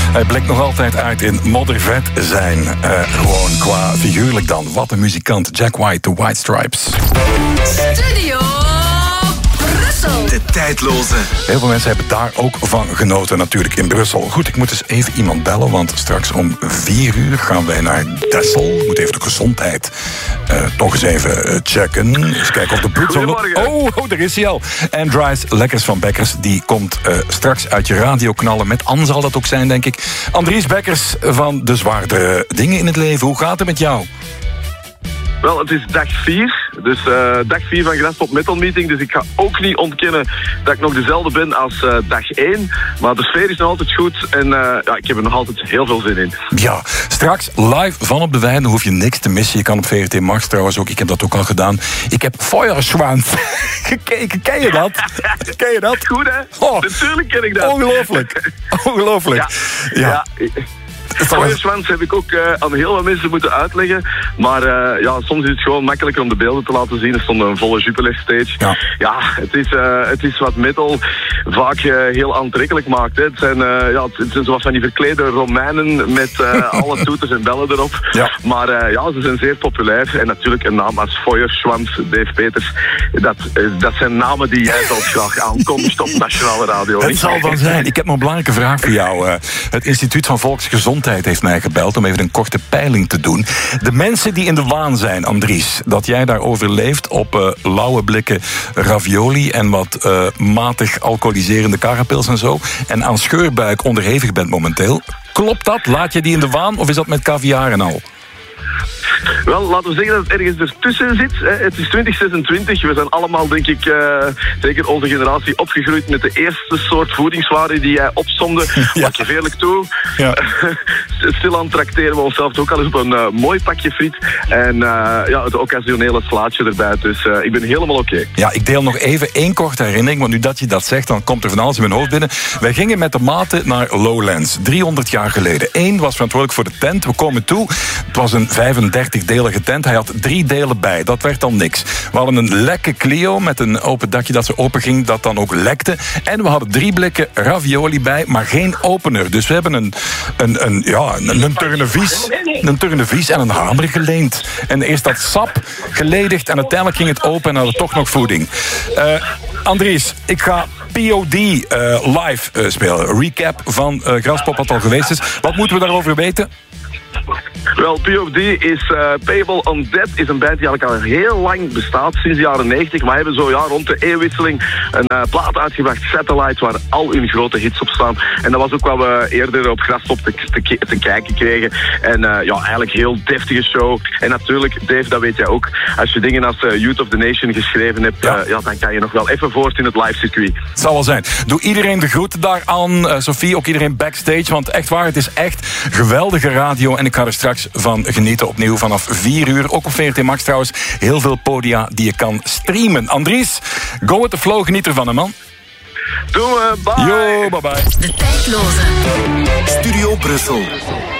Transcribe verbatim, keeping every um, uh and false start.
Hij blikt nog altijd uit in moddervet zijn. Uh, gewoon qua figuurlijk dan. Wat een muzikant. Jack White, The White Stripes. Studio Brussel. De tijdloze. Heel veel mensen hebben daar ook van genoten natuurlijk in Brussel. Goed, ik moet eens even iemand bellen, want straks om vier uur gaan wij naar Dessel. Ik moet even de gezondheid uh, toch eens even uh, checken. Eens kijken of de bloed zo... Oh, oh, daar is hij al. Andries Lekkers van Bekkers, die komt uh, straks uit je radio knallen. Met Anne zal dat ook zijn, denk ik. Andries Bekkers van De Zwaardere Dingen in het Leven. Hoe gaat het met jou? Wel, het is dag vier, dus uh, dag vier van Graspop Metal Meeting, dus ik ga ook niet ontkennen dat ik nog dezelfde ben als uh, dag één, maar de sfeer is nog altijd goed en uh, ja, ik heb er nog altijd heel veel zin in. Ja, straks live van op de Weide, hoef je niks te missen. Je kan op V R T Max trouwens ook, ik heb dat ook al gedaan. Ik heb Feuerschwanz gekeken, ken je dat? Ken je dat? Goed, hè? Oh, natuurlijk ken ik dat. Ongelooflijk, ongelooflijk. Ja, ja. ja. Feuerschwanz heb ik ook uh, aan heel veel mensen moeten uitleggen. Maar uh, ja, soms is het gewoon makkelijker om de beelden te laten zien. Er stond een volle Jupiler stage. Ja, ja het, is, uh, het is wat metal vaak uh, heel aantrekkelijk maakt. Hè. Het, zijn, uh, ja, het zijn zoals van die verklede Romeinen met uh, alle toeters en bellen erop. Ja. Maar uh, ja, ze zijn zeer populair. En natuurlijk een naam als Feuerschwanz, Dave Peters. Dat, uh, dat zijn namen die jij zelfs graag aankondigt op Nationale Radio. Het zal wel zijn. Ik heb nog een belangrijke vraag voor jou. Uh, het Instituut van Volksgezondheid heeft mij gebeld om even een korte peiling te doen. De mensen die in de waan zijn, Andries, dat jij daarover leeft op uh, lauwe blikken ravioli en wat uh, matig alcoholiserende karapils en zo, en aan scheurbuik onderhevig bent momenteel. Klopt dat? Laat je die in de waan of is dat met caviar en al? Wel, laten we zeggen dat het ergens ertussen zit. Het is twintig zesentwintig. We zijn allemaal, denk ik, uh, zeker onze generatie, opgegroeid met de eerste soort voedingswaren die jij opsomde. Ja. Wat je eerlijk toe. Ja. Stilaan trakteren we onszelf ook al eens op een uh, mooi pakje friet. En uh, ja, het occasionele slaatje erbij. Dus uh, ik ben helemaal oké. Okay. Ja, ik deel nog even één korte herinnering. Want nu dat je dat zegt, dan komt er van alles in mijn hoofd binnen. Wij gingen met de maten naar Lowlands. driehonderd jaar geleden. Eén was verantwoordelijk voor de tent. We komen toe. Het was een vijfendertigdelige tent. Hij had drie delen bij. Dat werd dan niks. We hadden een lekke Clio met een open dakje dat ze open ging, dat dan ook lekte. En we hadden drie blikken ravioli bij, maar geen opener. Dus we hebben een, een, een, ja, een, een turnevies, een turnevies en een hamer geleend. En eerst dat sap geledigd en uiteindelijk ging het open en hadden we toch nog voeding. Uh, Andries, ik ga P O D uh, live uh, spelen. Recap van uh, Graspop wat al geweest is. Wat moeten we daarover weten? Wel, P O D is uh, Payable Undead, is een band die eigenlijk al heel lang bestaat, sinds de jaren negentig, maar hebben zo ja, rond de eeuwwisseling een uh, plaat uitgebracht, Satellite, waar al hun grote hits op staan. En dat was ook wat we eerder op Graspop te, te, te kijken kregen. En uh, ja, eigenlijk heel deftige show. En natuurlijk, Dave, dat weet jij ook, als je dingen als uh, Youth of the Nation geschreven hebt, ja. Uh, ja, dan kan je nog wel even voort in het live circuit. Het zal wel zijn. Doe iedereen de groeten daar aan, uh, Sophie, ook iedereen backstage, want echt waar, het is echt geweldige radio en ik ga er straks van genieten opnieuw vanaf vier uur. Ook op V R T Max trouwens. Heel veel podia die je kan streamen. Andries, go with the flow. Geniet ervan, hè, man. Doe, uh, bye. Yo, bye bye. De tijdloze. Studio Brussel.